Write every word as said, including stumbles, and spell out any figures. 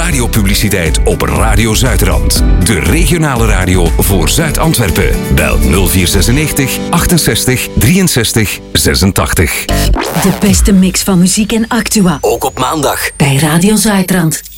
radiopubliciteit op Radio Zuidrand. De regionale radio voor Zuid-Antwerpen. Bel nul vier zesennegentig achtenzestig drieënzestig zesentachtig. De beste mix van muziek en actua. Ook op maandag. Bij Radio Zuidrand.